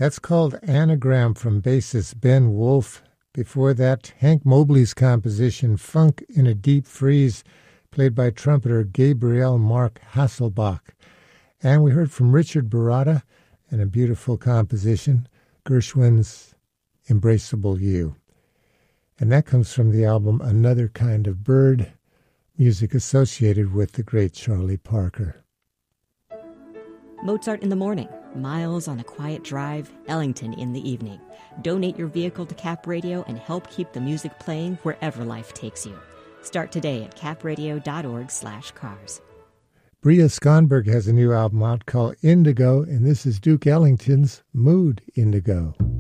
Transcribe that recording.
That's called Anagram from bassist Ben Wolf. Before that, Hank Mobley's composition, Funk in a Deep Freeze, played by trumpeter Gabriel Mark Hasselbach. And we heard from Richard Baratta and a beautiful composition, Gershwin's Embraceable You. And that comes from the album Another Kind of Bird, music associated with the great Charlie Parker. Mozart in the morning, Miles on a quiet drive, Ellington in the evening. Donate your vehicle to Cap Radio and help keep the music playing wherever life takes you. Start today at capradio.org/cars. Bria Skonberg has a new album out called Indigo, and this is Duke Ellington's Mood Indigo.